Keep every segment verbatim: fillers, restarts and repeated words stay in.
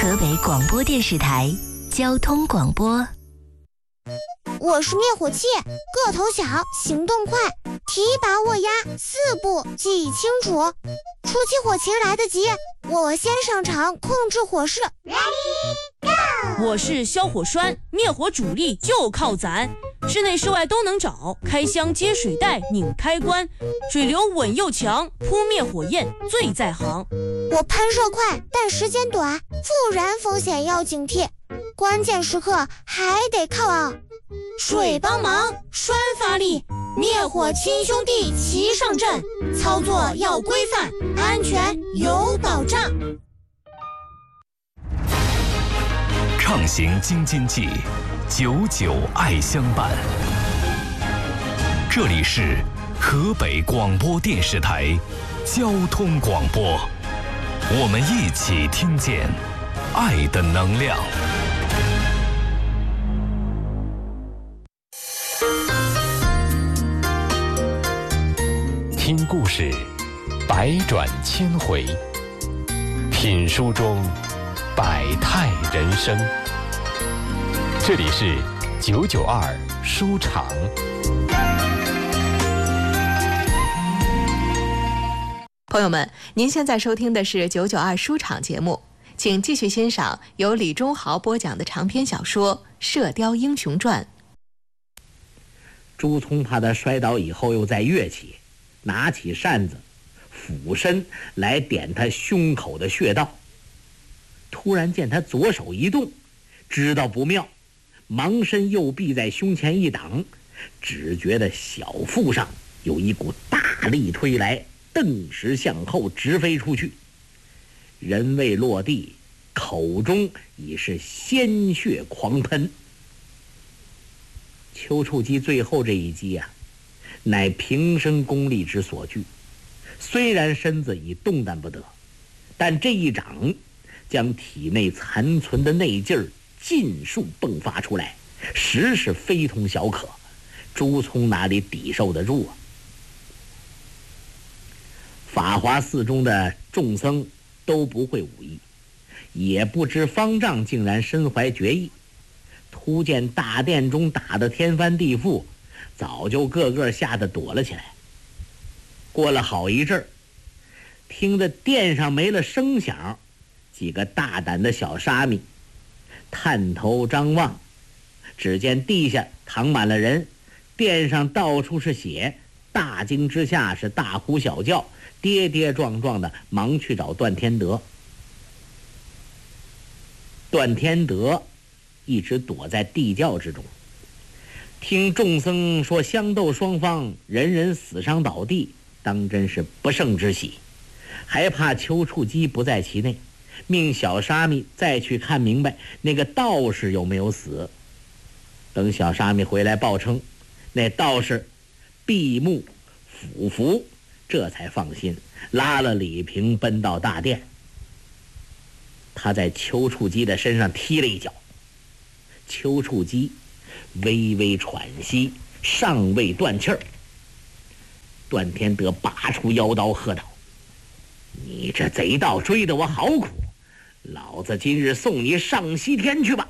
河北广播电视台交通广播。 我是灭火器，个头小，行动快，提拔握压，四步记忆清楚。初期火情来得及，我先上场控制火势。 我是消火栓，灭火主力就靠咱，室内室外都能找，开箱接水带，拧开关，水流稳又强，扑灭火焰最在行。 我喷射快，但时间短，复燃风险要警惕，关键时刻还得靠啊水帮忙，栓发力，灭火亲兄弟齐上阵，操作要规范，安全有保障。 畅行京津冀，久久爱相伴。这里是河北广播电视台交通广播，我们一起听见爱的能量。 听故事，百转千回；品书中百态人生。这里是九九二书场。 朋友们，您现在收听的是九九二书场节目，请继续欣赏由李忠豪播讲的长篇小说《射雕英雄传》。 朱聪怕他摔倒以后又再跃起，拿起扇子俯身来点他胸口的穴道。突然见他左手一动，知道不妙，忙伸右臂在胸前一挡，只觉得小腹上有一股大力推来，顿时向后直飞出去。人未落地，口中已是鲜血狂喷。丘处机最后这一击啊，乃平生功力之所具，虽然身子已动弹不得，但这一掌将体内残存的内劲儿尽数迸发出来，实是非同小可。朱聪哪里抵受得住啊？法华寺中的众僧都不会武艺，也不知方丈竟然身怀绝艺，突见大殿中打得天翻地覆，早就个个吓得躲了起来。过了好一阵儿，听得殿上没了声响，几个大胆的小沙弥探头张望，只见地下躺满了人，殿上到处是血，大惊之下是大呼小叫，跌跌撞撞的忙去找段天德。段天德一直躲在地窖之中，听众僧说相斗双方人人死伤倒地，当真是不胜之喜，还怕丘处机不在其内，命小沙弥再去看明白那个道士有没有死。等小沙弥回来报称，那道士闭目俯伏，这才放心，拉了李平奔到大殿。他在丘处机的身上踢了一脚，丘处机微微喘息，尚未断气儿。段天德拔出腰刀喝道：“你这贼盗追得我好苦，老子今日送你上西天去吧！”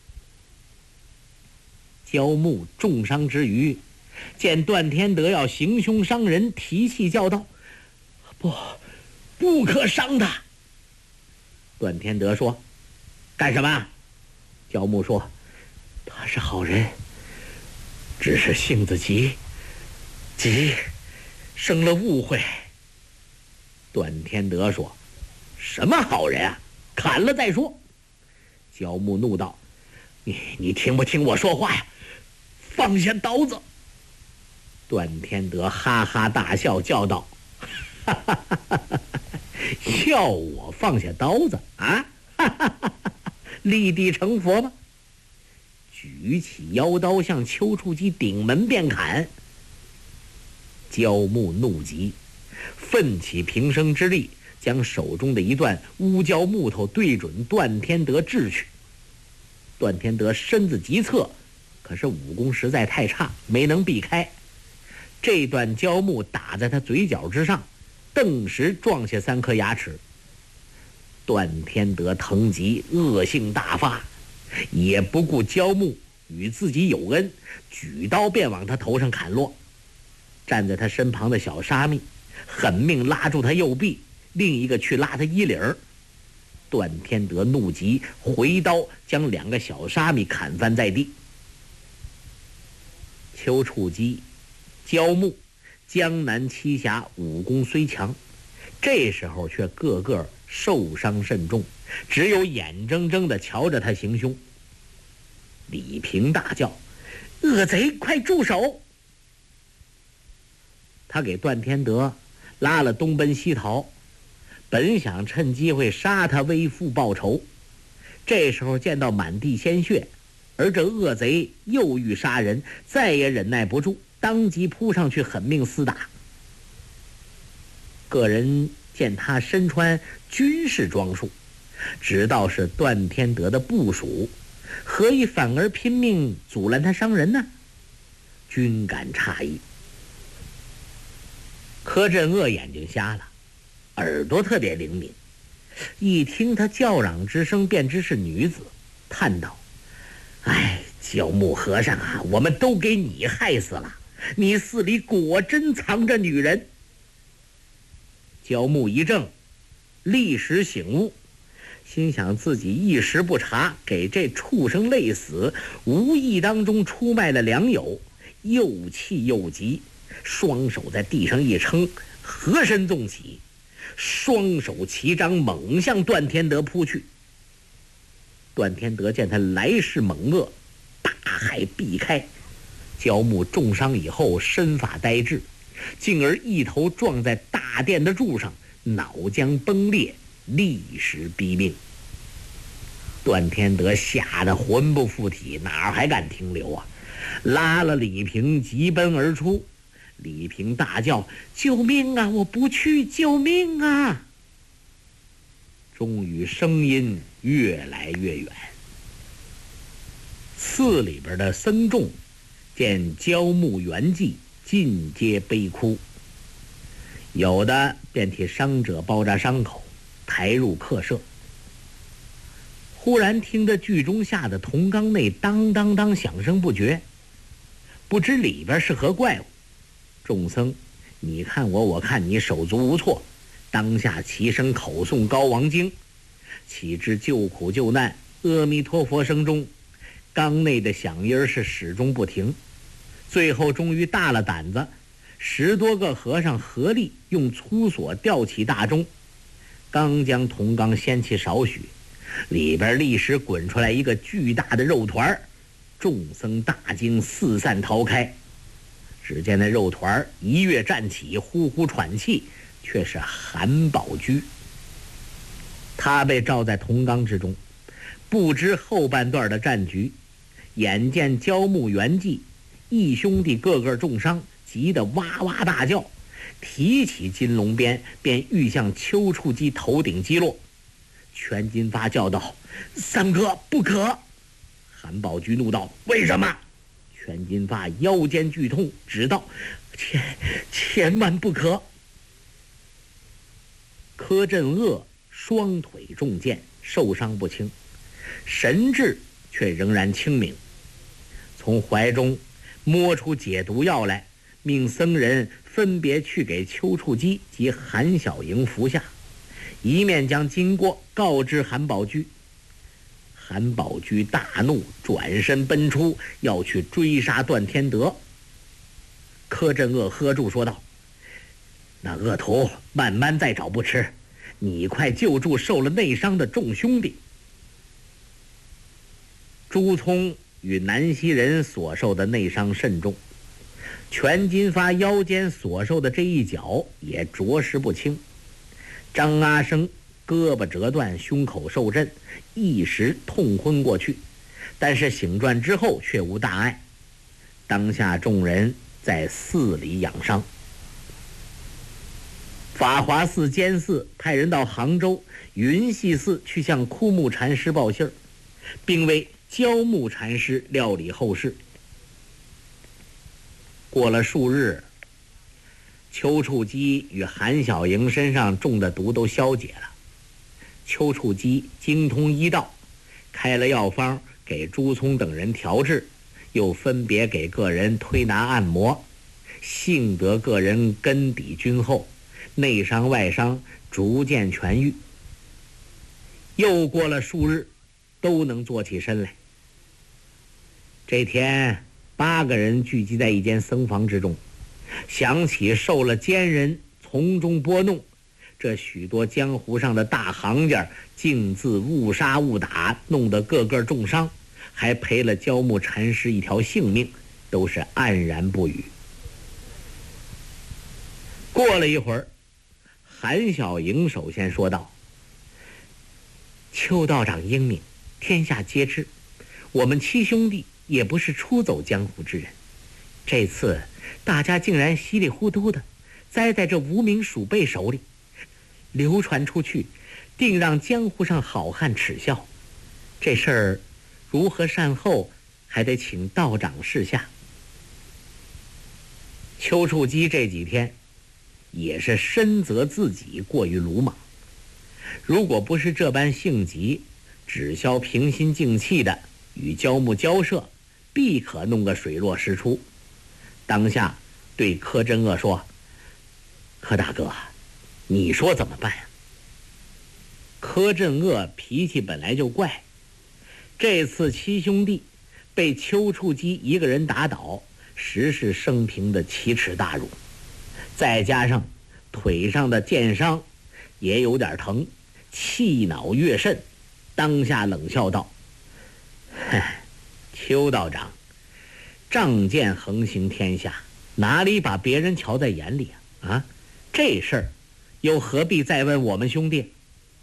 焦木重伤之余，见段天德要行凶伤人，提气叫道：“不，不可伤他！”段天德说：“干什么？”焦木说：“他是好人，只是性子急，急生了误会。”段天德说：“什么好人啊？砍了再说。”焦木怒道：“你你听不听我说话呀？放下刀子！”段天德哈哈大笑，叫道：“哈哈哈哈哈！要我放下刀子啊？哈哈哈哈！立地成佛吗？”举起腰刀向丘处机顶门便砍。焦木怒极，奋起平生之力，将手中的一段乌胶木头对准段天德掷去。段天德身子急侧，可是武功实在太差，没能避开。这段胶木打在他嘴角之上，顿时撞下三颗牙齿。 段天德疼极，恶性大发，也不顾焦木与自己有恩，举刀便往他头上砍落。站在他身旁的小沙弥狠命拉住他右臂，另一个去拉他衣领儿。段天德怒极，回刀将两个小沙弥砍翻在地。丘处机、焦木、江南七侠武功虽强，这时候却个个受伤甚重，只有眼睁睁地瞧着他行凶。李平大叫：“恶贼，快住手！”他给段天德拉了东奔西逃，本想趁机会杀他为父报仇。这时候见到满地鲜血，而这恶贼又欲杀人，再也忍耐不住，当即扑上去狠命厮打。个人见他身穿军事装束，知道是段天德的部属，何以反而拼命阻拦他伤人呢？均感诧异。柯镇恶眼睛瞎了，耳朵特别灵敏，一听他叫嚷之声便知是女子，叹道：“哎，焦木和尚啊，我们都给你害死了，你寺里果真藏着女人。”焦木一怔，立时醒悟，心想自己一时不察，给这畜生累死，无意当中出卖了良友，又气又急，双手在地上一撑，合身纵起，双手齐张，猛向段天德扑去。段天德见他来势猛恶，大骇避开。焦木重伤以后，身法呆滞，进而一头撞在大殿的柱上，脑浆崩裂，立时毙命。段天德吓得魂不附体，哪还敢停留啊？拉了李平急奔而出。李平大叫：“救命啊！我不去！救命啊！”终于声音越来越远。寺里边的僧众见焦木圆寂，尽皆悲哭，有的便替伤者包扎伤口，抬入客舍。忽然听得剧中下的铜缸内当当当响声不绝，不知里边是何怪物。众僧你看我，我看你，手足无措，当下齐声口诵高王经，岂知救苦救难阿弥陀佛声中，缸内的响音是始终不停。最后终于大了胆子，十多个和尚合力用粗索吊起大钟，刚将铜缸掀起少许，里边立时滚出来一个巨大的肉团，众僧大惊，四散逃开。只见那肉团一跃站起，呼呼喘气，却是韩宝驹。他被罩在铜缸之中，不知后半段的战局。眼见焦木圆寂，义兄弟个个重伤，急得哇哇大叫，提起金龙鞭便欲向丘处机头顶击落。全金发叫道：“三哥，不可！”韩宝驹怒道：“为什么？”全金发腰间剧痛，只道：“千千万不可！”柯镇恶双腿中箭，受伤不轻，神志却仍然清明，从怀中摸出解毒药来，命僧人分别去给丘处机及韩小营服下，一面将经过告知韩宝驹。韩宝驹大怒，转身奔出，要去追杀段天德。柯镇恶喝住说道：“那恶徒慢慢再找不迟，你快救助受了内伤的众兄弟。”朱聪与南溪人所受的内伤甚重，全金发腰间所受的这一脚也着实不轻。张阿生胳膊折断，胸口受震，一时痛昏过去，但是醒转之后却无大碍。当下众人在寺里养伤。法华寺监寺派人到杭州云溪寺去向枯木禅师报信儿，并为焦木禅师料理后事。过了数日，丘处机与韩小营身上中的毒都消解了， 丘处机精通医道，开了药方给朱聪等人调治，又分别给个人推拿按摩，幸得个人根底均厚，内伤外伤逐渐痊愈。又过了数日，都能坐起身来。这天，八个人聚集在一间僧房之中，想起受了奸人从中拨弄，这许多江湖上的大行家竟自误杀误打，弄得个个重伤，还赔了焦木禅师一条性命，都是黯然不语。过了一会儿，韩小莹首先说道：邱道长英明，天下皆知，我们七兄弟也不是出走江湖之人，这次大家竟然稀里糊涂的栽在这无名鼠辈手里，流传出去，定让江湖上好汉耻笑。这事儿如何善后，还得请道长示下。丘处机这几天也是深责自己过于鲁莽，如果不是这般性急，只消平心静气的与焦木交涉，必可弄个水落石出。当下对柯镇恶说：柯大哥，你说怎么办呀？柯镇恶脾气本来就怪，这次七兄弟被丘处机一个人打倒，实是生平的奇耻大辱，再加上腿上的剑伤也有点疼，气恼越甚，当下冷笑道：嗨，邱道长，仗剑横行天下，哪里把别人瞧在眼里啊？啊，这事儿又何必再问我们兄弟？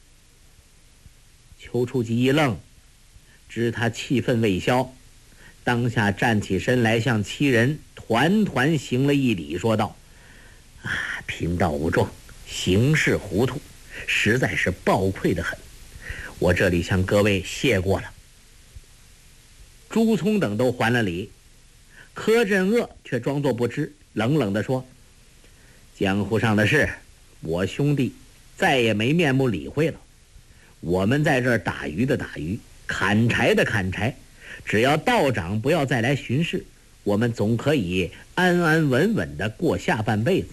丘处机一愣，知他气愤未消，当下站起身来，向七人团团行了一礼，说道：啊，贫道无状，行事糊涂，实在是抱愧得很，我这里向各位谢过了。朱聪等都还了礼，柯镇恶却装作不知，冷冷地说：江湖上的事，我兄弟再也没面目理会了。我们在这儿打鱼的打鱼，砍柴的砍柴，只要道长不要再来巡视，我们总可以安安稳稳地过下半辈子。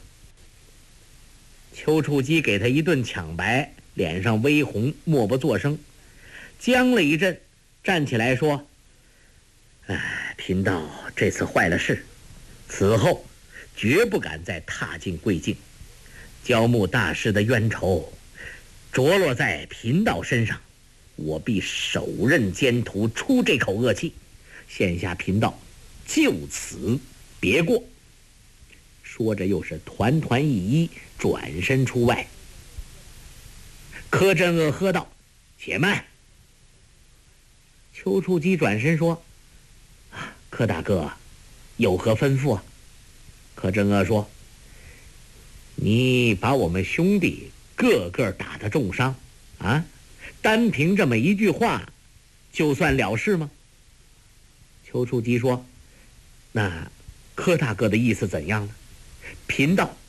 丘处机给他一顿抢白，脸上微红，默不作声，僵了一阵，站起来说：哎，贫道这次坏了事，此后绝不敢再踏进贵境，焦木大师的冤仇着落在贫道身上，我必手刃奸徒，出这口恶气，现下贫道就此别过。说着又是团团一揖，转身出外。柯镇恶喝道：且慢！丘处机转身说：柯大哥有何吩咐啊？柯镇恶说：你把我们兄弟个个打得重伤啊，单凭这么一句话就算了事吗？丘处机说：那柯大哥的意思怎样呢？贫道